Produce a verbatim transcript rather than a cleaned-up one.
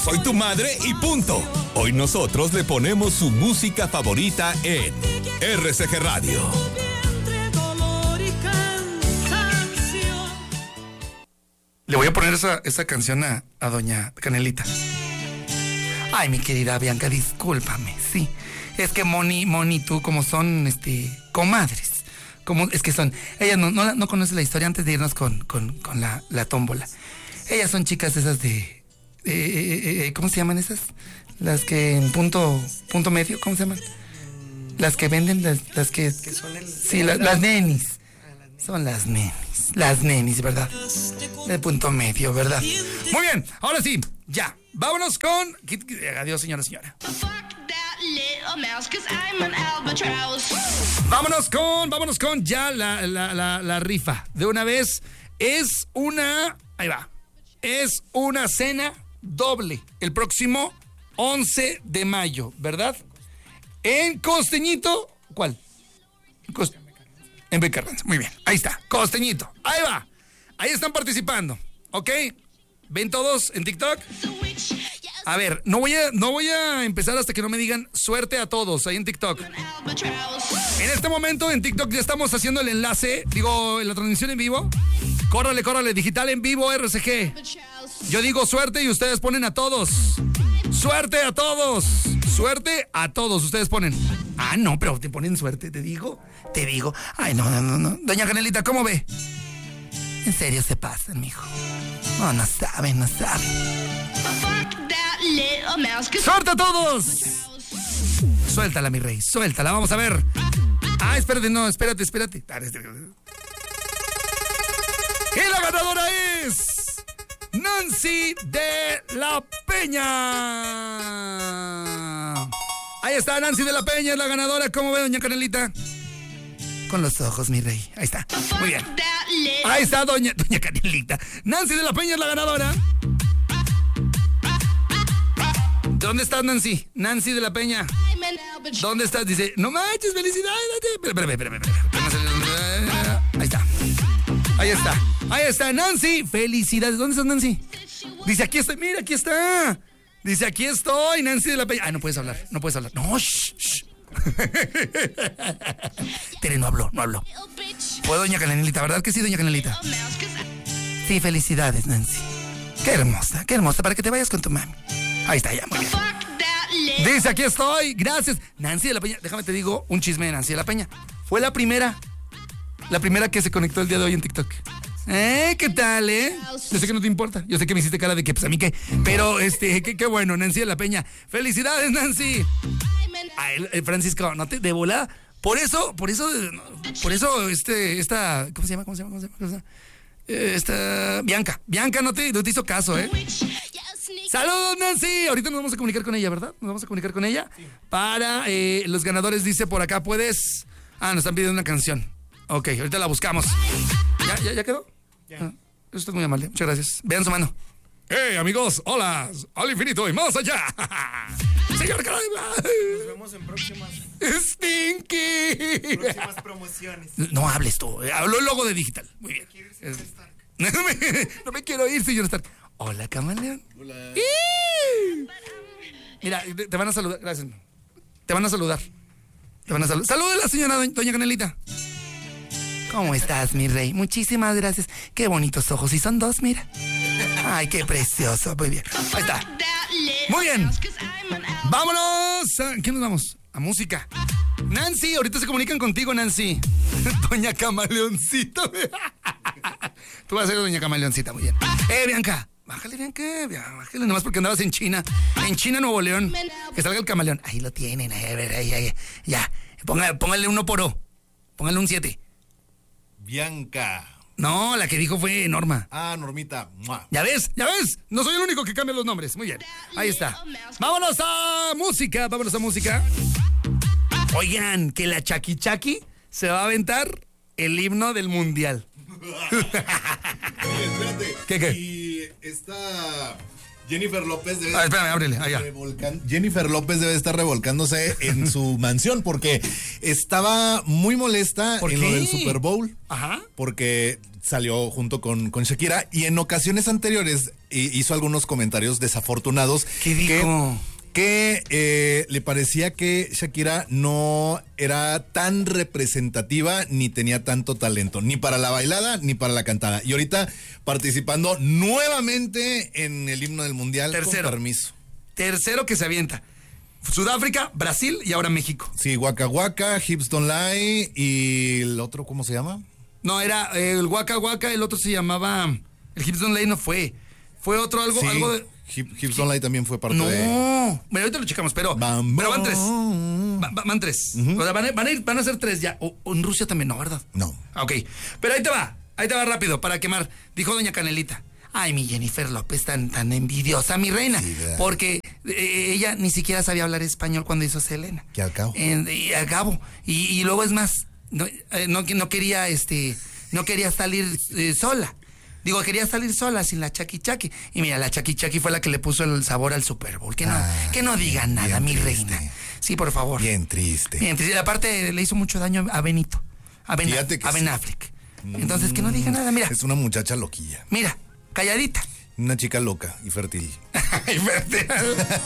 soy tu madre y punto. Hoy nosotros le ponemos su música favorita en R C G Radio. Le voy a poner esa, esa canción a, a doña Canelita. Ay, mi querida Bianca, discúlpame, sí. Es que Moni, Moni y tú, como son este, comadres, como, es que son, ellas no, no, no conocen la historia antes de irnos con, con, con la, la tómbola. Ellas son chicas esas de, eh, eh, eh, ¿cómo se llaman esas? Las que en punto, punto medio, ¿cómo se llaman? Las que venden, las, las que... Que son el... Sí, la, las nenis. Son las nenis, las nenis, ¿verdad? De punto medio, ¿verdad? Muy bien, ahora sí, ya. Vámonos con... Adiós, señora, señora. Vámonos con, vámonos con ya la, la, la, la rifa. De una vez, es una... Ahí va. Es una cena doble el próximo once de mayo, ¿verdad? En Costeñito, ¿cuál? Cost... En Becarranza, muy bien, ahí está, Costeñito, ahí va, ahí están participando, ¿ok? ¿Ven todos en TikTok? A ver, no voy a, no voy a empezar hasta que no me digan suerte a todos ahí en TikTok. En este momento en TikTok ya estamos haciendo el enlace, digo, la transmisión en vivo. Córrale, córrale, digital en vivo R C G. Yo digo suerte y ustedes ponen a todos. Suerte a todos. Suerte a todos, ustedes ponen. Ah, no, pero te ponen suerte, te digo. Te digo. Ay, no, no, no, no. Doña Canelita, ¿cómo ve? En serio se pasan, mijo. No, no saben, no saben. ¡Suerte a todos! Suéltala, mi rey, suéltala, vamos a ver. Ah, espérate, no, espérate, espérate. Y la ganadora es... Nancy de la Peña. Ahí está, Nancy de la Peña es la ganadora. ¿Cómo ve, doña Canelita? Con los ojos, mi rey. Ahí está. Muy bien. Ahí está, doña, doña Canelita. Nancy de la Peña es la ganadora. ¿Dónde estás, Nancy? Nancy de la Peña. ¿Dónde estás? Dice, no manches, felicidades. Espera, espera, espera, espera. Ahí está. Ahí está. Ahí está, Nancy. Felicidades. ¿Dónde estás, Nancy? Dice, aquí estoy. Mira, aquí está. Dice, aquí estoy, Nancy de la Peña. Ay, no puedes hablar. No puedes hablar. No, shh, shh. Tere no habló, no habló. Fue doña Canelita, ¿verdad que sí, doña Canelita? Sí, felicidades, Nancy. Qué hermosa, qué hermosa, para que te vayas con tu mami. Ahí está, ya, muy bien. Dice, aquí estoy, gracias. Nancy de la Peña, déjame te digo un chisme de Nancy de la Peña. Fue la primera, la primera que se conectó el día de hoy en TikTok. ¿Eh? ¿Qué tal, eh? Yo sé que no te importa, yo sé que me hiciste cara de que, pues a mí qué. Pero, este, qué, qué bueno, Nancy de la Peña. Felicidades, Nancy. Ay, Francisco, no te de volada. Por eso, por eso, por eso, este, esta, ¿cómo se llama? ¿Cómo se llama? ¿Cómo se llama? ¿Cómo se llama? Esta, Bianca, Bianca no te, no te hizo caso, ¿eh? Saludos, Nancy. Ahorita nos vamos a comunicar con ella, ¿verdad? Nos vamos a comunicar con ella para eh, los ganadores. Dice por acá, ¿puedes? Ah, nos están pidiendo una canción. Ok, ahorita la buscamos. ¿Ya, ya, ya quedó? Ya. Ah, eso es muy amable, muchas gracias. Vean su mano. ¡Hey, amigos! ¡Hola! ¡Al infinito y más allá! ¡Señor Carabla! Nos vemos en próximas... ¡Stinky! Próximas promociones. No hables tú. Habló el logo de digital. Muy bien. Es... no, me, no me quiero ir, señor Stark. Hola, camaleón. Hola. Mira, te van a saludar. Gracias. Te van a saludar. Te van a saludar. Salúdela, señora doña Canelita. ¿Cómo estás, mi rey? Muchísimas gracias. Qué bonitos ojos. Y son dos, mira. Ay, qué precioso. Muy bien. Ahí está. Muy bien. Vámonos. ¿A qué nos vamos? A música. Nancy, ahorita se comunican contigo, Nancy. Doña Camaleoncita. Tú vas a ser doña Camaleoncita, muy bien. Eh, Bianca. Bájale, Bianca. Bájale, nomás porque andabas en China. En China, Nuevo León. Que salga el camaleón. Ahí lo tienen. Ahí, a ver, ahí, ahí. Ya. Ponga, póngale uno por O. Póngale un siete. Bianca. No, la que dijo fue Norma. Ah, Normita. ¡Mua! ¿Ya ves? ¿Ya ves? No soy el único que cambia los nombres. Muy bien. Ahí está. Vámonos a música. Vámonos a música. Oigan, que la Chaki Chaki se va a aventar el himno del mundial. Oye, espérate. ¿Qué, qué? Y esta Jennifer López debe Ah, espérame, ábrele, allá. revolcan- Jennifer López debe estar revolcándose en su mansión porque estaba muy molesta ¿Por en qué? lo del Super Bowl. Ajá. Porque salió junto con, con Shakira y en ocasiones anteriores hi- hizo algunos comentarios desafortunados. ¿Qué dijo? Que, que eh, le parecía que Shakira no era tan representativa ni tenía tanto talento, ni para la bailada ni para la cantada. Y ahorita participando nuevamente en el himno del mundial. Tercero. Con permiso. Tercero que se avienta. Sudáfrica, Brasil y ahora México. Sí, Waka Waka, Hips Don't Lie y el otro, ¿cómo se llama? No, era eh, el Waka Waka, el otro se llamaba... El Hips Don't Lie no fue. Fue otro algo, Sí, algo de... Hip- Hips Don't Lie también fue parte No, de... bueno, ahorita lo checamos, pero, Bam, pero van tres. bam. Va- va- van tres. O sea, van a, van a ir, van a ser tres ya. O, o en Rusia también, no, ¿verdad? No. Ah, ok. Pero ahí te va, ahí te va rápido para quemar. Dijo doña Canelita. Ay, mi Jennifer López tan, tan envidiosa, mi reina. Sí, ¿verdad? Porque eh, ella ni siquiera sabía hablar español cuando hizo Selena. Que al cabo. En- y al cabo. Y, y luego es más, no, eh, no, no quería, este, no quería salir eh, sola. Digo, quería salir sola sin la Chaki Chaki. Y mira, la Chaki Chaki fue la que le puso el sabor al Super Bowl. Que no, Ah, que no diga nada, bien mi triste. reina. Sí, por favor. Bien triste. Bien triste. Aparte, le hizo mucho daño a Benito. A Ben, Fíjate que a Ben sí. Affleck. Entonces, que no diga nada. Mira, Es una muchacha loquilla. mira, calladita. Una chica loca y fértil. Ay, vete.